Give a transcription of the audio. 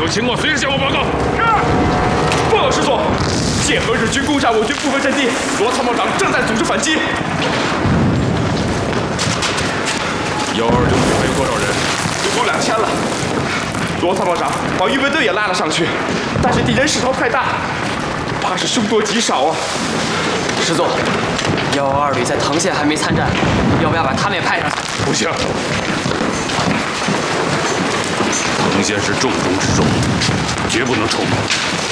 有情况随时向我报告。 是。报告师座，界河日军攻占我军部分阵地，罗参谋长正在组织反击。 129队还有多少人？ 足足2000了。罗参谋长把预备队也拉了上去，但是敌人势头太大，怕是凶多吉少啊。 师座，152旅在藤县还没参战，要不要把他们也派上去？ 不行，藤县是重中之重，绝不能臭名。